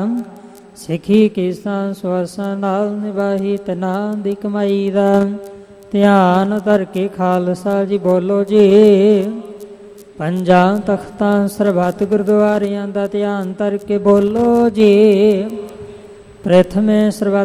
ਸਿੱਖੀ ਕੀਸਾਂ ਸਵਾਸਾਂ ਨਾਲ ਨਿਭਾਹੀ ਤਨਾ ਦੀ ਕਮਾਈ ਦਾ। ਧਿਆਨ ਧਰ ਕੇ ਖਾਲਸਾ ਜੀ ਬੋਲੋ ਜੀ। ਪੰਜਾਂ ਤਖਤਾਂ ਸਰਬੱਤ ਗੁਰਦੁਆਰਿਆਂ ਦਾ ਧਿਆਨ ਧਰ ਕੇ ਬੋਲੋ ਜੀ। ਪ੍ਰਥਮੇ ਸਰਬੱਤ